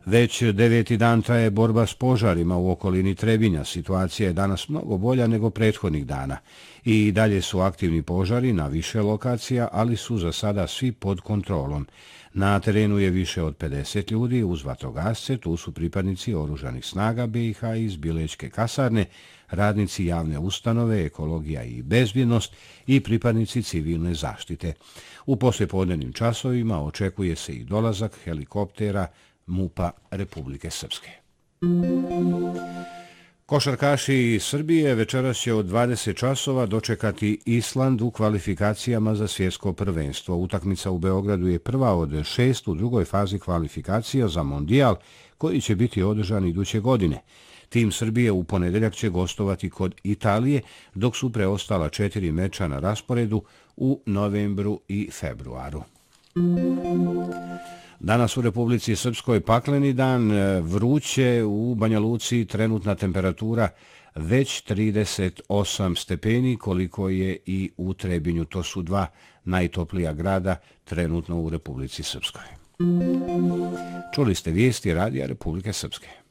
Već 9. dan traje borba s požarima u okolini Trebinja. Situacija je danas mnogo bolja nego prethodnih dana. I dalje su aktivni požari na više lokacija, ali su za sada svi pod kontrolom. Na terenu je više od 50 ljudi uz vatrogasce, tu su pripadnici oružanih snaga BiH iz Bilečke kasarne, radnici javne ustanove, ekologija i bezbjednost i pripadnici civilne zaštite. U poslijepodnevnim časovima očekuje se i dolazak helikoptera MUP-a Republike Srpske. Košarkaši iz Srbije večeras će od 20 časova dočekati Island u kvalifikacijama za svjetsko prvenstvo. Utakmica u Beogradu je prva od 6 u drugoj fazi kvalifikacija za Mondijal koji će biti održan iduće godine. Tim Srbije u ponedeljak će gostovati kod Italije, dok su preostala 4 meča na rasporedu u novembru i februaru. Danas u Republici Srpskoj pakleni dan, vruće u Banja Luci, trenutna temperatura već 38 stepeni, koliko je i u Trebinju. To su dva najtoplija grada trenutno u Republici Srpskoj. Čuli ste vijesti Radija Republike Srpske.